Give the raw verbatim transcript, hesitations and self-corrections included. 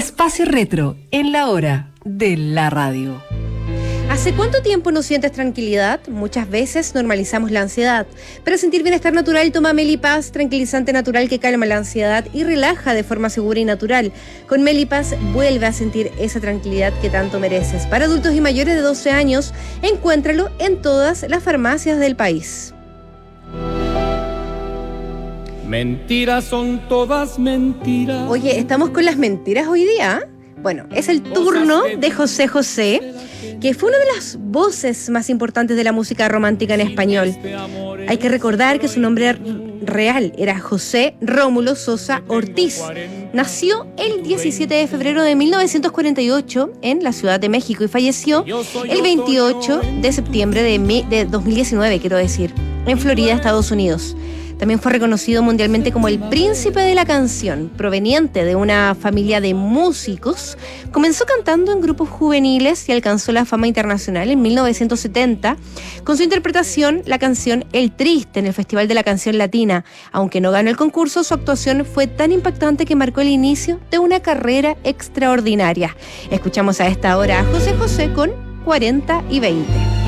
Espacio Retro, en la hora de la radio. ¿Hace cuánto tiempo no sientes tranquilidad? Muchas veces normalizamos la ansiedad. Para sentir bienestar natural, toma Melipaz, tranquilizante natural que calma la ansiedad y relaja de forma segura y natural. Con Melipaz vuelve a sentir esa tranquilidad que tanto mereces. Para adultos y mayores de doce años, encuéntralo en todas las farmacias del país. Mentiras son todas mentiras. Oye, ¿estamos con las mentiras hoy día? Bueno, es el turno de José José, que fue una de las voces más importantes de la música romántica en español. Hay que recordar que su nombre real era José Rómulo Sosa Ortiz. Nació el diecisiete de febrero de mil novecientos cuarenta y ocho en la Ciudad de México y falleció el veintiocho de septiembre de dos mil diecinueve, quiero decir, en Florida, Estados Unidos. También fue reconocido mundialmente como el príncipe de la canción. Proveniente de una familia de músicos, comenzó cantando en grupos juveniles y alcanzó la fama internacional en mil novecientos setenta con su interpretación la canción El Triste en el Festival de la Canción Latina. Aunque no ganó el concurso, su actuación fue tan impactante que marcó el inicio de una carrera extraordinaria. Escuchamos a esta hora a José José con cuarenta y veinte.